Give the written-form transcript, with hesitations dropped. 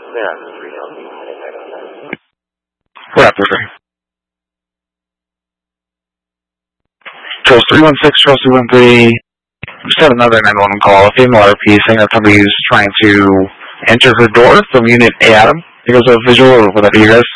Yeah. Raptor. Charles 316, Charles 213. Just had another 911 call. A female RP saying that somebody is trying to enter her door from Unit A Adam. It goes a visual, or would that be you guys?